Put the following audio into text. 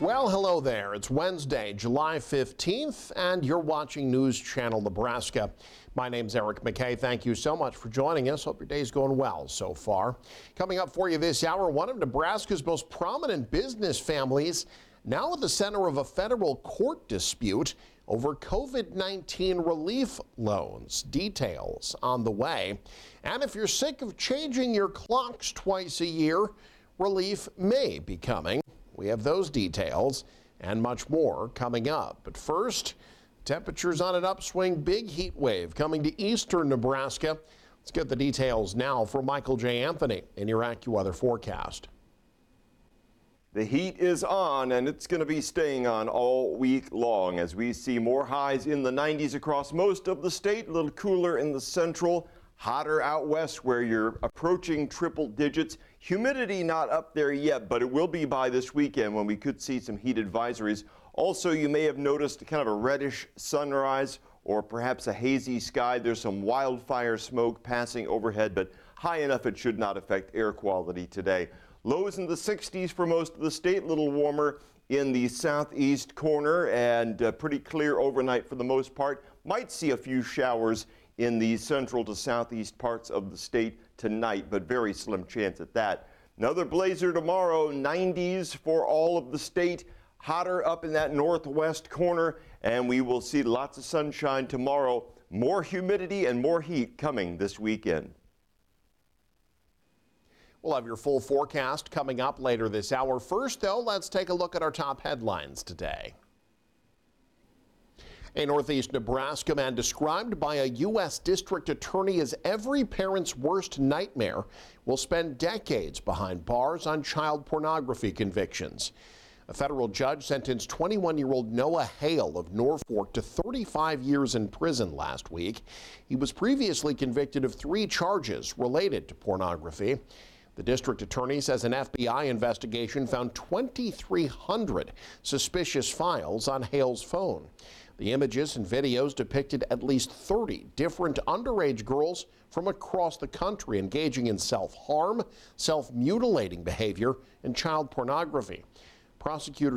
Well, hello there. It's Wednesday, July 15th, and you're watching News Channel Nebraska. My name's Eric McKay. Thank you so much for joining us. Hope your day's going well so far. Coming up for you this hour, one of Nebraska's most prominent business families now at the center of a federal court dispute over COVID-19 relief loans. Details on the way. And if you're sick of changing your clocks twice a year, relief may be coming. We have those details and much more coming up. But first, temperatures on an upswing, big heat wave coming to eastern Nebraska. Let's get the details now from Michael J. Anthony in your AccuWeather forecast. The heat is on, and it's going to be staying on all week long as we see more highs in the 90s across most of the state, a little cooler in the central, hotter out west where you're approaching triple digits. Humidity not up there yet, but it will be by this weekend when we could see some heat advisories. Also, you may have noticed kind of a reddish sunrise or perhaps a hazy sky. There's some wildfire smoke passing overhead, but high enough it should not affect air quality today. Lows in the 60s for most of the state, a little warmer in the southeast corner, and pretty clear overnight for the most part. Might see a few showers in the central to southeast parts of the state tonight, but very slim chance at that. Another blazer tomorrow, 90s for all of the state, hotter up in that northwest corner, and we will see lots of sunshine tomorrow. More humidity and more heat coming this weekend. We'll have your full forecast coming up later this hour. First, though, let's take a look at our top headlines today. A northeast Nebraska man described by a U.S. district attorney as every parent's worst nightmare will spend decades behind bars on child pornography convictions. A federal judge sentenced 21-year-old Noah Hale of Norfolk to 35 years in prison last week. He was previously convicted of 3 charges related to pornography. The district attorney says an FBI investigation found 2,300 suspicious files on Hale's phone. The images and videos depicted at least 30 different underage girls from across the country engaging in self-harm, self-mutilating behavior, and child pornography. Prosecutors